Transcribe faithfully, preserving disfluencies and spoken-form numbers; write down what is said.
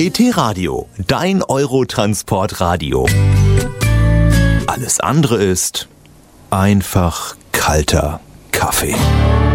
E T-Radio, dein Eurotransport-Radio. Alles andere ist einfach kalter Kaffee.